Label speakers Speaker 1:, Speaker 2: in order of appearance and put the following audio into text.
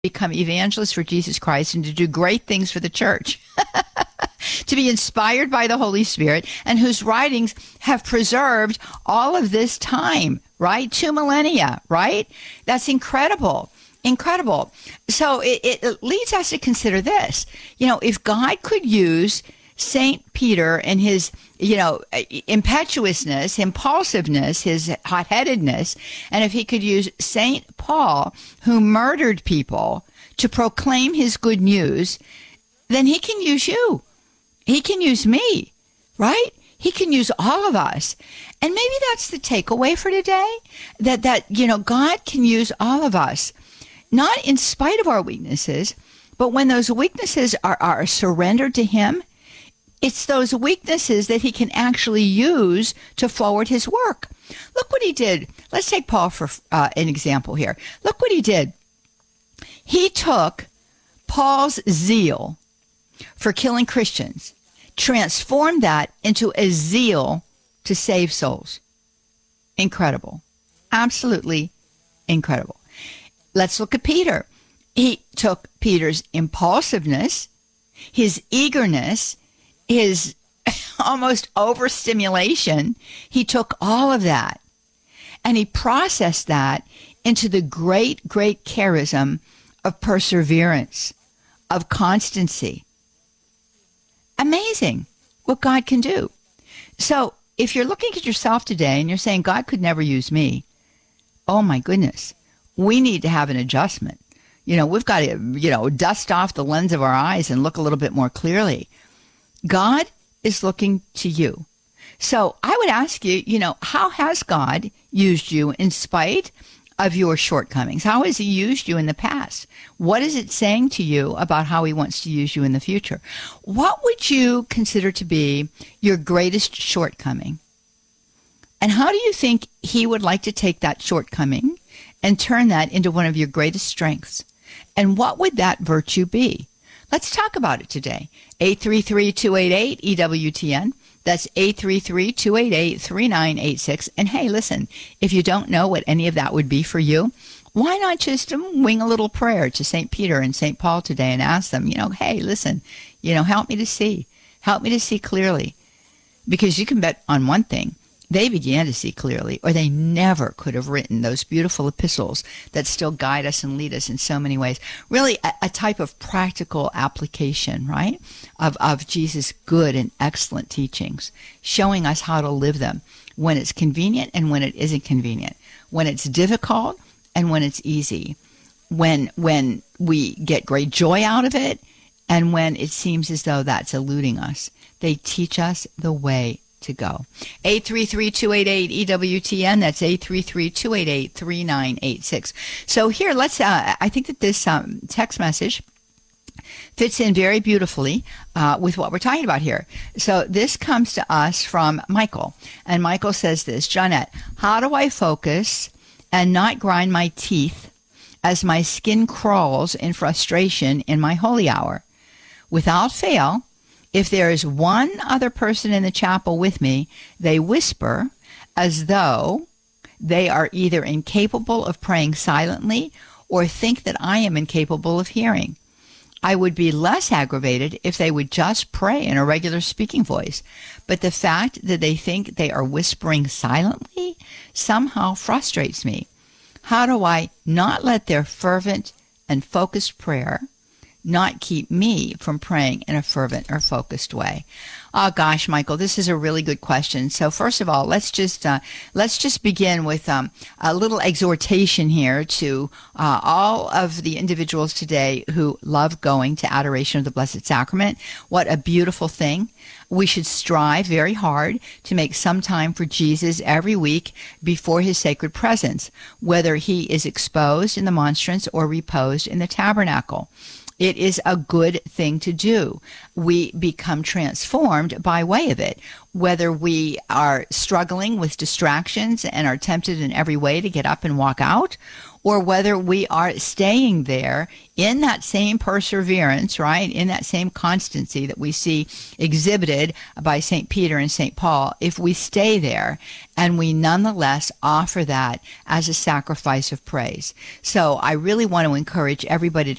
Speaker 1: become evangelists for Jesus Christ and to do great things for the church, to be inspired by the Holy Spirit, and whose writings have preserved all of this time, right? 2 millennia, right? That's incredible. Incredible. So it leads us to consider this. If God could use St. Peter and his, impetuousness, impulsiveness, his hot-headedness, and if he could use St. Paul, who murdered people, to proclaim his good news, then he can use you. He can use me, right? He can use all of us. And maybe that's the takeaway for today, that God can use all of us, not in spite of our weaknesses, but when those weaknesses are surrendered to him, it's those weaknesses that he can actually use to forward his work. Look what he did. Let's take Paul for an example here. Look what he did. He took Paul's zeal for killing Christians, transformed that into a zeal to save souls. Incredible. Absolutely incredible. Let's look at Peter. He took Peter's impulsiveness, his eagerness, his almost overstimulation. He took all of that and he processed that into the great, great charism of perseverance, of constancy. Amazing what God can do. So if you're looking at yourself today and you're saying, God could never use me, oh my goodness, we need to have an adjustment. We've got to, dust off the lens of our eyes and look a little bit more clearly. God is looking to you. So I would ask you, how has God used you in spite of your shortcomings? How has he used you in the past? What is it saying to you about how he wants to use you in the future? What would you consider to be your greatest shortcoming? And how do you think he would like to take that shortcoming and turn that into one of your greatest strengths? And what would that virtue be? Let's talk about it today. 833-288-EWTN. That's 833-288-3986. And hey, listen, if you don't know what any of that would be for you, why not just wing a little prayer to St. Peter and St. Paul today and ask them, hey, listen, help me to see. Help me to see clearly. Because you can bet on one thing. They began to see clearly, or they never could have written those beautiful epistles that still guide us and lead us in so many ways. Really a type of practical application, right, of Jesus' good and excellent teachings, showing us how to live them when it's convenient and when it isn't convenient, when it's difficult and when it's easy, when we get great joy out of it and when it seems as though that's eluding us. They teach us the way to go. 833-288-EWTN. That's 833-288-3986. So here, I think that this text message fits in very beautifully with what we're talking about here. So this comes to us from Michael. And Michael says this, Johnette, how do I focus and not grind my teeth as my skin crawls in frustration in my holy hour? Without fail, if there is one other person in the chapel with me, they whisper as though they are either incapable of praying silently or think that I am incapable of hearing. I would be less aggravated if they would just pray in a regular speaking voice, but the fact that they think they are whispering silently somehow frustrates me. How do I not let their fervent and focused prayer not keep me from praying in a fervent or focused way? Oh gosh, Michael, this is a really good question. So first of all, let's just begin with a little exhortation here to all of the individuals today who love going to adoration of the Blessed Sacrament. What a beautiful thing. We should strive very hard to make some time for Jesus every week before his sacred presence, whether he is exposed in the monstrance or reposed in the tabernacle. It is a good thing to do. We become transformed by way of it, whether we are struggling with distractions and are tempted in every way to get up and walk out, or whether we are staying there in that same perseverance, right? In that same constancy that we see exhibited by St. Peter and St. Paul, if we stay there and we nonetheless offer that as a sacrifice of praise. So I really want to encourage everybody to